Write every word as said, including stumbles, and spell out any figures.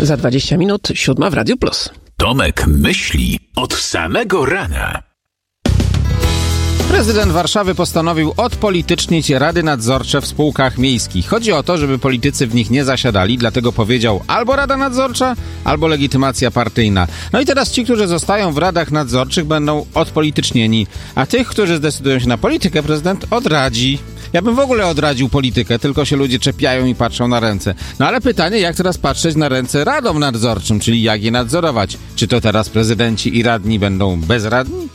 Za dwadzieścia minut siódma w Radiu Plus. Tomek myśli od samego rana. Prezydent Warszawy postanowił odpolitycznić rady nadzorcze w spółkach miejskich. Chodzi o to, żeby politycy w nich nie zasiadali, dlatego powiedział albo rada nadzorcza, albo legitymacja partyjna. No i teraz ci, którzy zostają w radach nadzorczych, będą odpolitycznieni, a tych, którzy zdecydują się na politykę, prezydent odradzi. Ja bym w ogóle odradził politykę, tylko się ludzie czepiają i patrzą na ręce. No ale pytanie, jak teraz patrzeć na ręce radom nadzorczym, czyli jak je nadzorować? Czy to teraz prezydenci i radni będą bezradni?